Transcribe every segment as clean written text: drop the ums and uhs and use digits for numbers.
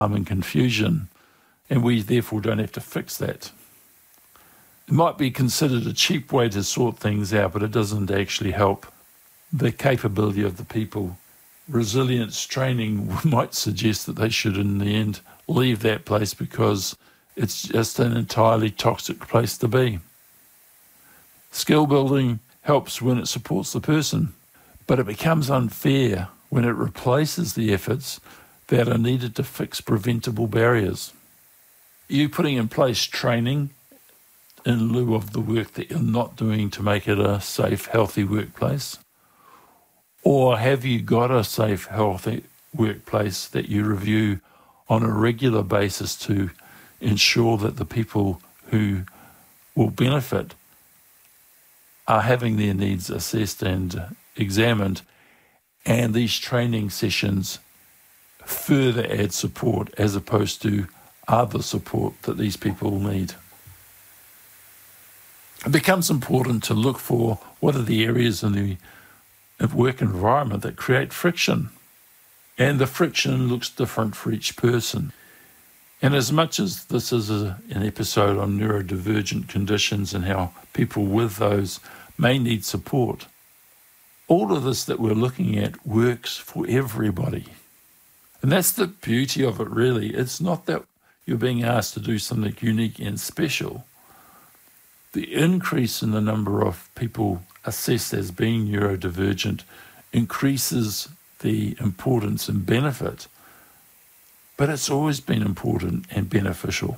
and confusion, and we therefore don't have to fix that. It might be considered a cheap way to sort things out, but it doesn't actually help the capability of the people. Resilience training might suggest that they should, in the end, leave that place because it's just an entirely toxic place to be. Skill building helps when it supports the person, but it becomes unfair when it replaces the efforts that are needed to fix preventable barriers. You putting in place training in lieu of the work that you're not doing to make it a safe, healthy workplace? Or have you got a safe, healthy workplace that you review on a regular basis to ensure that the people who will benefit are having their needs assessed and examined, and these training sessions further add support as opposed to other support that these people need? It becomes important to look for what are the areas in the work environment that create friction. And the friction looks different for each person. And as much as this is an episode on neurodivergent conditions and how people with those may need support, all of this that we're looking at works for everybody. And that's the beauty of it, really. It's not that you're being asked to do something unique and special. The increase in the number of people assessed as being neurodivergent increases the importance and benefit, but it's always been important and beneficial.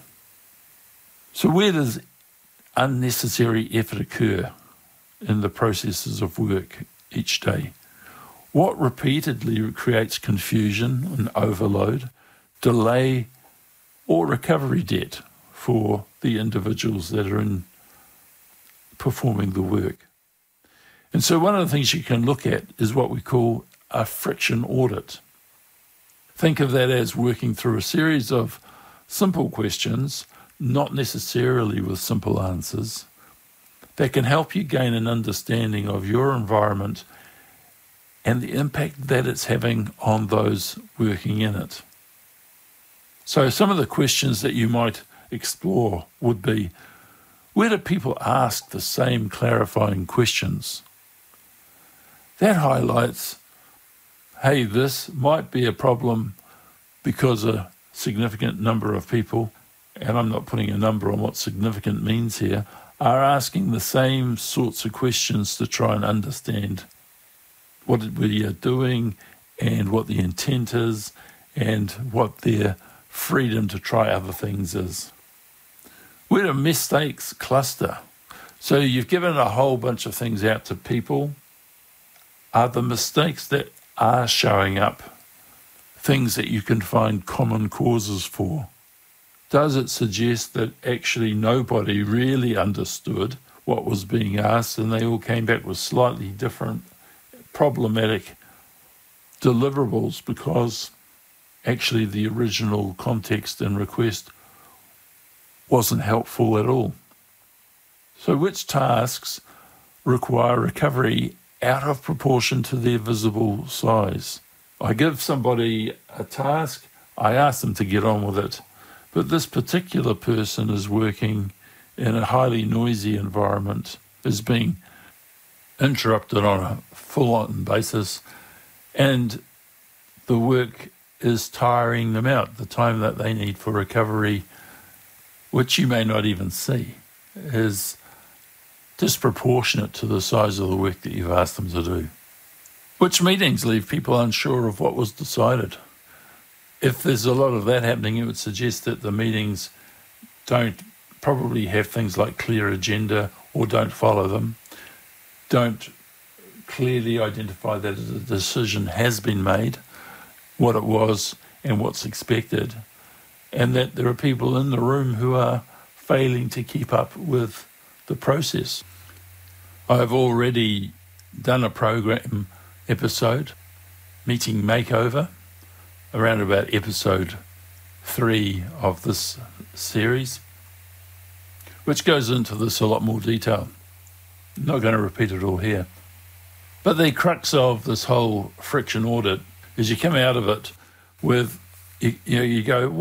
So where does unnecessary effort occur in the processes of work each day? What repeatedly creates confusion and overload, delay, or recovery debt for the individuals that are in performing the work? And so one of the things you can look at is what we call a friction audit. Think of that as working through a series of simple questions, not necessarily with simple answers, that can help you gain an understanding of your environment and the impact that it's having on those working in it. So some of the questions that you might explore would be, where do people ask the same clarifying questions? That highlights, hey, this might be a problem because a significant number of people, and I'm not putting a number on what significant means here, are asking the same sorts of questions to try and understand what we are doing and what the intent is and what their freedom to try other things is. Where do mistakes cluster? So you've given a whole bunch of things out to people. Are the mistakes that are showing up things that you can find common causes for? Does it suggest that actually nobody really understood what was being asked and they all came back with slightly different problematic deliverables because actually the original context and request wasn't helpful at all? So which tasks require recovery out of proportion to their visible size? I give somebody a task, I ask them to get on with it, but this particular person is working in a highly noisy environment, is being interrupted on a full-on basis, and the work is tiring them out. The time that they need for recovery, which you may not even see, is disproportionate to the size of the work that you've asked them to do. Which meetings leave people unsure of what was decided? If there's a lot of that happening, it would suggest that the meetings don't probably have things like clear agenda or don't follow them, don't clearly identify that a decision has been made, what it was and what's expected, and that there are people in the room who are failing to keep up with the process. I've already done a program episode, Meeting Makeover, around about episode 3 of this series, which goes into this a lot more detail. I'm not going to repeat it all here. But the crux of this whole friction audit is you come out of it with you go,